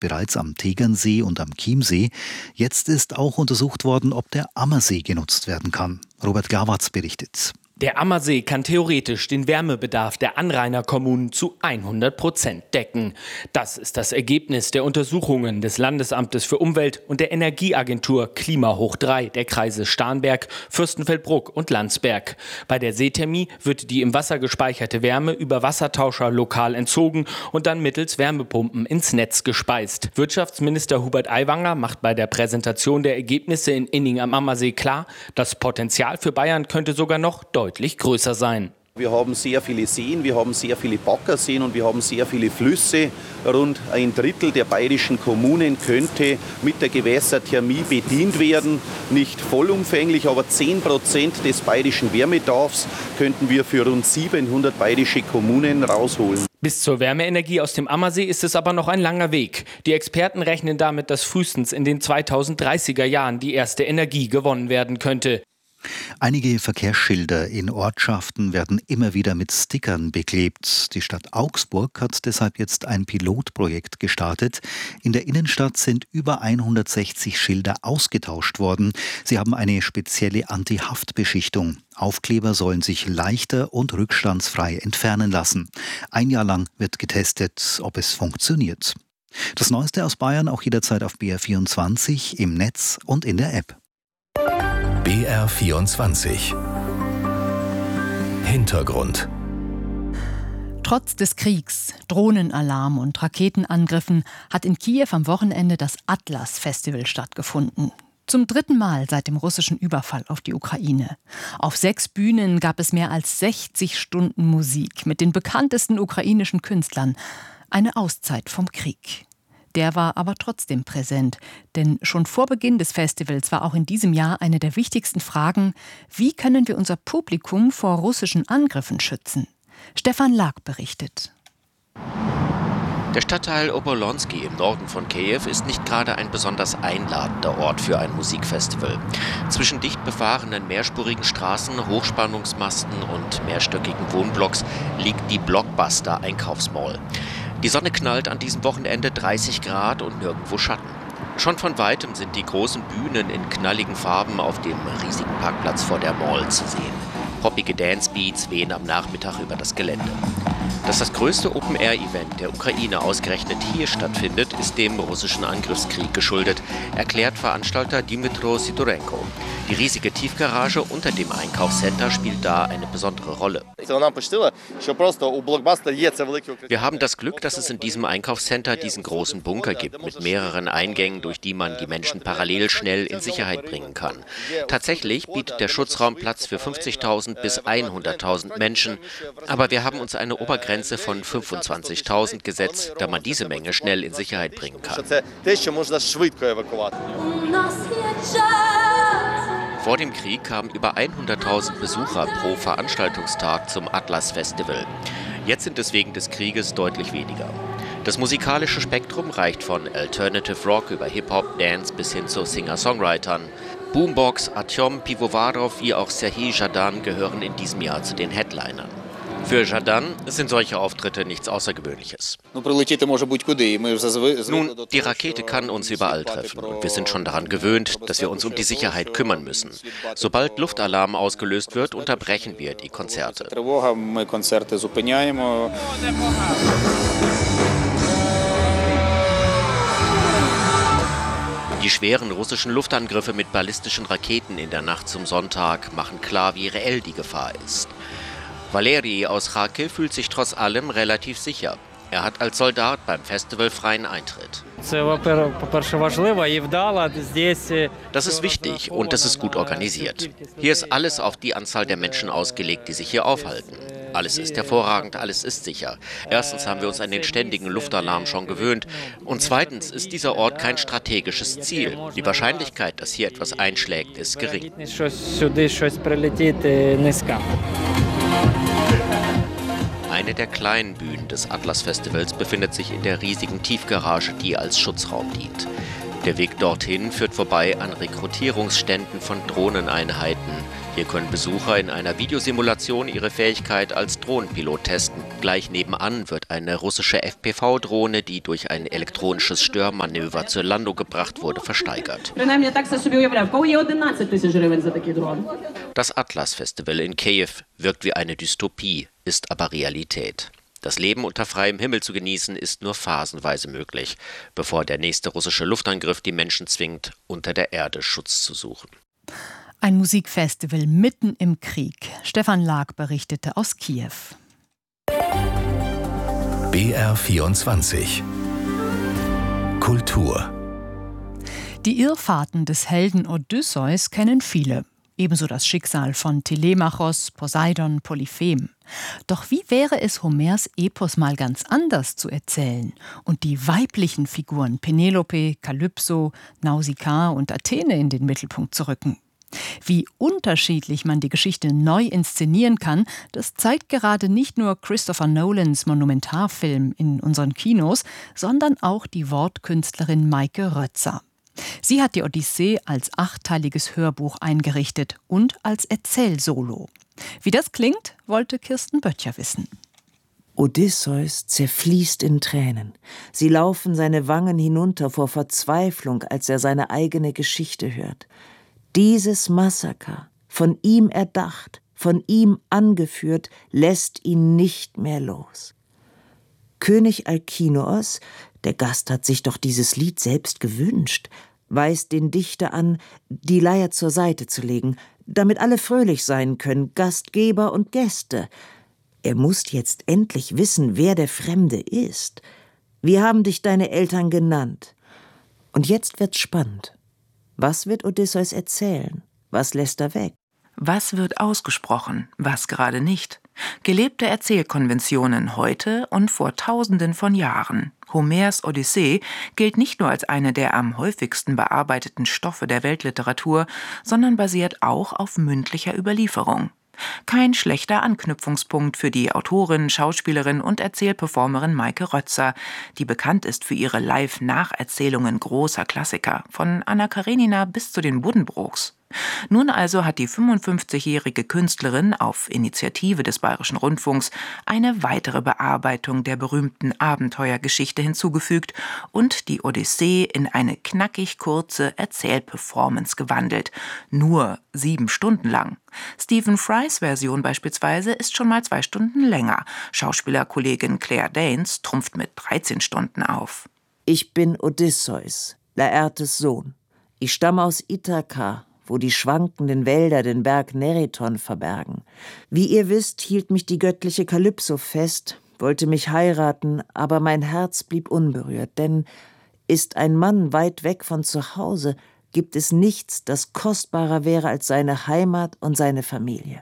bereits am Tegernsee und am Chiemsee. Jetzt ist auch untersucht worden, ob der Ammersee genutzt werden kann. Robert Gawatz berichtet. Der Ammersee kann theoretisch den Wärmebedarf der Anrainerkommunen zu 100% decken. Das ist das Ergebnis der Untersuchungen des Landesamtes für Umwelt und der Energieagentur Klima hoch 3 der Kreise Starnberg, Fürstenfeldbruck und Landsberg. Bei der Seethermie wird die im Wasser gespeicherte Wärme über Wassertauscher lokal entzogen und dann mittels Wärmepumpen ins Netz gespeist. Wirtschaftsminister Hubert Aiwanger macht bei der Präsentation der Ergebnisse in Inning am Ammersee klar, das Potenzial für Bayern könnte sogar noch deutlich größer sein. Wir haben sehr viele Seen, wir haben sehr viele Baggerseen und wir haben sehr viele Flüsse. Rund ein Drittel der bayerischen Kommunen könnte mit der Gewässerthermie bedient werden. Nicht vollumfänglich, aber 10% des bayerischen Wärmebedarfs könnten wir für rund 700 bayerische Kommunen rausholen. Bis zur Wärmeenergie aus dem Ammersee ist es aber noch ein langer Weg. Die Experten rechnen damit, dass frühestens in den 2030er Jahren die erste Energie gewonnen werden könnte. Einige Verkehrsschilder in Ortschaften werden immer wieder mit Stickern beklebt. Die Stadt Augsburg hat deshalb jetzt ein Pilotprojekt gestartet. In der Innenstadt sind über 160 Schilder ausgetauscht worden. Sie haben eine spezielle Anti-Haftbeschichtung. Aufkleber sollen sich leichter und rückstandsfrei entfernen lassen. Ein Jahr lang wird getestet, ob es funktioniert. Das Neueste aus Bayern auch jederzeit auf BR24, im Netz und in der App. BR24 Hintergrund. Trotz des Kriegs, Drohnenalarm und Raketenangriffen hat in Kiew am Wochenende das Atlas-Festival stattgefunden. Zum 3. Mal seit dem russischen Überfall auf die Ukraine. Auf 6 Bühnen gab es mehr als 60 Stunden Musik mit den bekanntesten ukrainischen Künstlern. Eine Auszeit vom Krieg. Der war aber trotzdem präsent, denn schon vor Beginn des Festivals war auch in diesem Jahr eine der wichtigsten Fragen: Wie können wir unser Publikum vor russischen Angriffen schützen? Stefan Lag berichtet. Der Stadtteil Obolonsky im Norden von Kiew ist nicht gerade ein besonders einladender Ort für ein Musikfestival. Zwischen dicht befahrenen mehrspurigen Straßen, Hochspannungsmasten und mehrstöckigen Wohnblocks liegt die Blockbuster-Einkaufsmall. Die Sonne knallt an diesem Wochenende 30 Grad und nirgendwo Schatten. Schon von weitem sind die großen Bühnen in knalligen Farben auf dem riesigen Parkplatz vor der Mall zu sehen. Poppige Dancebeats wehen am Nachmittag über das Gelände. Dass das größte Open-Air-Event der Ukraine ausgerechnet hier stattfindet, ist dem russischen Angriffskrieg geschuldet, erklärt Veranstalter Dmytro Sidorenko. Die riesige Tiefgarage unter dem Einkaufscenter spielt da eine besondere Rolle. Wir haben das Glück, dass es in diesem Einkaufscenter diesen großen Bunker gibt, mit mehreren Eingängen, durch die man die Menschen parallel schnell in Sicherheit bringen kann. Tatsächlich bietet der Schutzraum Platz für 50.000 bis 100.000 Menschen, aber wir haben uns eine Obergrenze von 25.000 gesetzt, da man diese Menge schnell in Sicherheit bringen kann. Vor dem Krieg kamen über 100.000 Besucher pro Veranstaltungstag zum Atlas-Festival. Jetzt sind es wegen des Krieges deutlich weniger. Das musikalische Spektrum reicht von Alternative Rock über Hip-Hop, Dance bis hin zu Singer-Songwritern. Boombox, Artyom Pivovarov wie auch Serhij Zhadan gehören in diesem Jahr zu den Headlinern. Für Zhadan sind solche Auftritte nichts Außergewöhnliches. Nun, die Rakete kann uns überall treffen und wir sind schon daran gewöhnt, dass wir uns um die Sicherheit kümmern müssen. Sobald Luftalarm ausgelöst wird, unterbrechen wir die Konzerte. Die schweren russischen Luftangriffe mit ballistischen Raketen in der Nacht zum Sonntag machen klar, wie reell die Gefahr ist. Valeri aus Kharkiv fühlt sich trotz allem relativ sicher. Er hat als Soldat beim Festival freien Eintritt. Das ist wichtig und es ist gut organisiert. Hier ist alles auf die Anzahl der Menschen ausgelegt, die sich hier aufhalten. Alles ist hervorragend, alles ist sicher. Erstens haben wir uns an den ständigen Luftalarm schon gewöhnt. Und zweitens ist dieser Ort kein strategisches Ziel. Die Wahrscheinlichkeit, dass hier etwas einschlägt, ist gering. Eine der kleinen Bühnen des Atlas-Festivals befindet sich in der riesigen Tiefgarage, die als Schutzraum dient. Der Weg dorthin führt vorbei an Rekrutierungsständen von Drohneneinheiten, Hier können Besucher in einer Videosimulation ihre Fähigkeit als Drohnenpilot testen. Gleich nebenan wird eine russische FPV-Drohne, die durch ein elektronisches Störmanöver zur Landung gebracht wurde, versteigert. Das Atlas-Festival in Kiew wirkt wie eine Dystopie, ist aber Realität. Das Leben unter freiem Himmel zu genießen, ist nur phasenweise möglich, bevor der nächste russische Luftangriff die Menschen zwingt, unter der Erde Schutz zu suchen. Ein Musikfestival mitten im Krieg. Stefan Lag berichtete aus Kiew. BR24 Kultur. Die Irrfahrten des Helden Odysseus kennen viele. Ebenso das Schicksal von Telemachos, Poseidon, Polyphem. Doch wie wäre es, Homers Epos mal ganz anders zu erzählen und die weiblichen Figuren Penelope, Kalypso, Nausikaa und Athene in den Mittelpunkt zu rücken? Wie unterschiedlich man die Geschichte neu inszenieren kann, das zeigt gerade nicht nur Christopher Nolans Monumentarfilm in unseren Kinos, sondern auch die Wortkünstlerin Maike Rötzer. Sie hat die Odyssee als 8-teiliges Hörbuch eingerichtet und als Erzählsolo. Wie das klingt, wollte Kirsten Böttcher wissen. Odysseus zerfließt in Tränen. Sie laufen seine Wangen hinunter vor Verzweiflung, als er seine eigene Geschichte hört. Dieses Massaker, von ihm erdacht, von ihm angeführt, lässt ihn nicht mehr los. König Alkinoos, der Gast hat sich doch dieses Lied selbst gewünscht, weist den Dichter an, die Leier zur Seite zu legen, damit alle fröhlich sein können, Gastgeber und Gäste. Er muss jetzt endlich wissen, wer der Fremde ist. Wie haben dich deine Eltern genannt? Und jetzt wird's spannend. Was wird Odysseus erzählen? Was lässt er weg? Was wird ausgesprochen, was gerade nicht? Gelebte Erzählkonventionen heute und vor Tausenden von Jahren. Homers Odyssee gilt nicht nur als eine der am häufigsten bearbeiteten Stoffe der Weltliteratur, sondern basiert auch auf mündlicher Überlieferung. Kein schlechter Anknüpfungspunkt für die Autorin, Schauspielerin und Erzählperformerin Maike Rötzer, die bekannt ist für ihre Live-Nacherzählungen großer Klassiker, von Anna Karenina bis zu den Buddenbrooks. Nun also hat die 55-jährige Künstlerin auf Initiative des Bayerischen Rundfunks eine weitere Bearbeitung der berühmten Abenteuergeschichte hinzugefügt und die Odyssee in eine knackig kurze Erzählperformance gewandelt. Nur 7 Stunden lang. Stephen Frys Version beispielsweise ist schon mal 2 Stunden länger. Schauspielerkollegin Claire Danes trumpft mit 13 Stunden auf. Ich bin Odysseus, Laertes Sohn. Ich stamme aus Ithaka, wo die schwankenden Wälder den Berg Neriton verbergen. Wie ihr wisst, hielt mich die göttliche Kalypso fest, wollte mich heiraten, aber mein Herz blieb unberührt, denn ist ein Mann weit weg von zu Hause, gibt es nichts, das kostbarer wäre als seine Heimat und seine Familie.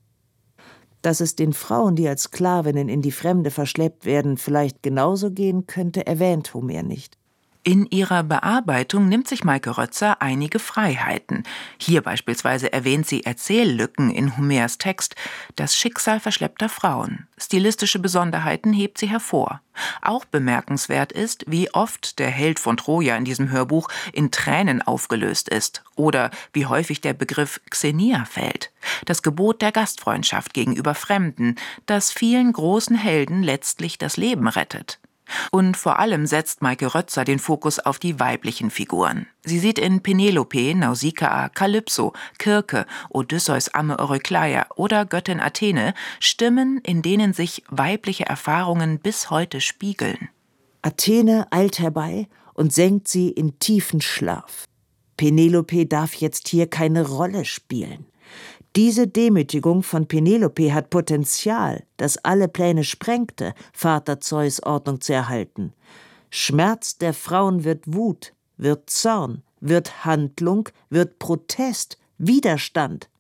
Dass es den Frauen, die als Sklavinnen in die Fremde verschleppt werden, vielleicht genauso gehen könnte, erwähnt Homer nicht. In ihrer Bearbeitung nimmt sich Maike Rötzer einige Freiheiten. Hier beispielsweise erwähnt sie Erzähllücken in Homers Text, das Schicksal verschleppter Frauen. Stilistische Besonderheiten hebt sie hervor. Auch bemerkenswert ist, wie oft der Held von Troja in diesem Hörbuch in Tränen aufgelöst ist oder wie häufig der Begriff Xenia fällt. Das Gebot der Gastfreundschaft gegenüber Fremden, das vielen großen Helden letztlich das Leben rettet. Und vor allem setzt Maike Rötzer den Fokus auf die weiblichen Figuren. Sie sieht in Penelope, Nausikaa, Kalypso, Kirke, Odysseus Amme Eurykleia oder Göttin Athene Stimmen, in denen sich weibliche Erfahrungen bis heute spiegeln. Athene eilt herbei und senkt sie in tiefen Schlaf. Penelope darf jetzt hier keine Rolle spielen. Diese Demütigung von Penelope hat Potenzial, das alle Pläne sprengte, Vater Zeus Ordnung zu erhalten. Schmerz der Frauen wird Wut, wird Zorn, wird Handlung, wird Protest, Widerstand.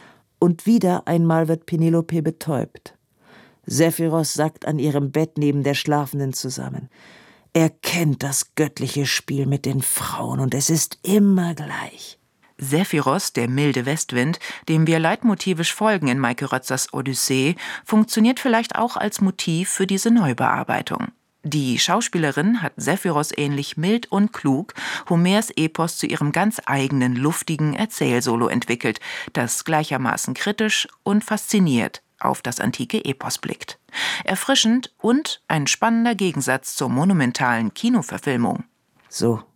Und wieder einmal wird Penelope betäubt. Sephiros sackt an ihrem Bett neben der Schlafenden zusammen. Er kennt das göttliche Spiel mit den Frauen und es ist immer gleich. Sephiros, der milde Westwind, dem wir leitmotivisch folgen in Maike Rötzers Odyssee, funktioniert vielleicht auch als Motiv für diese Neubearbeitung. Die Schauspielerin hat Sephiros ähnlich mild und klug Homers Epos zu ihrem ganz eigenen, luftigen Erzählsolo entwickelt, das gleichermaßen kritisch und fasziniert auf das antike Epos blickt. Erfrischend und ein spannender Gegensatz zur monumentalen Kinoverfilmung. So,